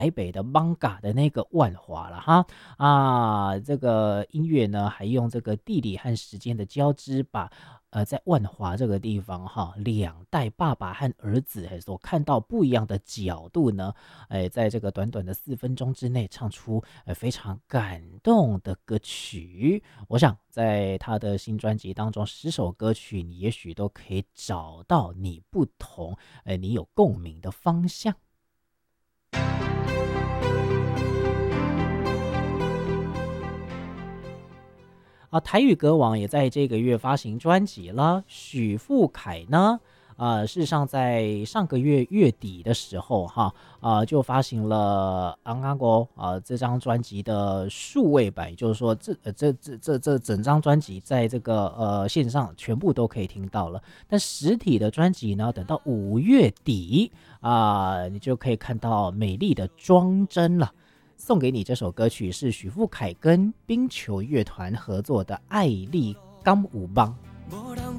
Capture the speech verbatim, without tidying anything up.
台北的 Manga 的那个万华了哈啊，这个音乐呢还用这个地理和时间的交织，把呃在万华这个地方哈，两代爸爸和儿子哎所看到不一样的角度呢，哎，在这个短短的四分钟之内唱出呃非常感动的歌曲。我想在他的新专辑当中，十首歌曲你也许都可以找到你不同，呃，你有共鸣的方向。啊，台语歌王也在这个月发行专辑了。许富凯呢，呃，事实上在上个月月底的时候，哈，呃，就发行了《昂阿国》啊这张专辑的数位版，也就是说这，呃这这这这整张专辑在这个呃线上全部都可以听到了。但实体的专辑呢，等到五月底啊、你就可以看到美丽的装帧了。送给你这首歌曲是许富凯跟冰球乐团合作的《爱丽刚舞邦》。